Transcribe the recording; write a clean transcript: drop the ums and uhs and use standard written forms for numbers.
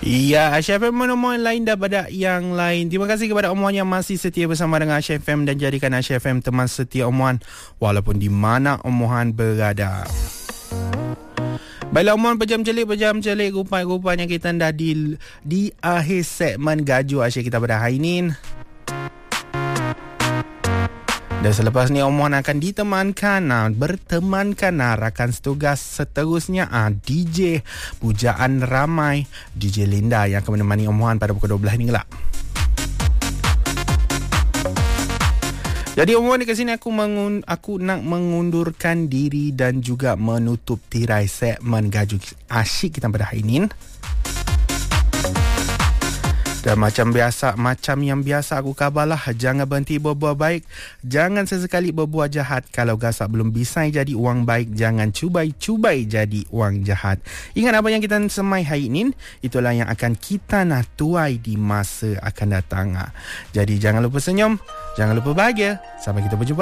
Ya, Aisyah FM menemukan lain daripada yang lain. Terima kasih kepada Om Wan yang masih setia bersama dengan Aisyah FM dan jadikan Aisyah FM teman setia Om Wan walaupun di mana Om Wan berada. Baiklah Om Wan, pejam celik rupanya kita dah di akhir segmen Gajuk Aisyah kita pada hari ini. Dan selepas ni Om Wan akan bertemankan rakan setugas seterusnya DJ Pujaan Ramai, DJ Linda yang akan menemani Om Wan pada pukul 12 ni kelak. Jadi Om Wan, di sini aku nak mengundurkan diri dan juga menutup tirai segmen Gajuk Asyik kita pada hari ini. Dan macam yang biasa aku kabarlah, jangan berhenti berbuat baik, jangan sesekali berbuat jahat. Kalau gasak belum bisa jadi uang baik, jangan cubai jadi uang jahat. Ingat apa yang kita semai hari ini, itulah yang akan kita nak tuai di masa akan datang. Jadi jangan lupa senyum, jangan lupa bahagia. Sampai kita berjumpa.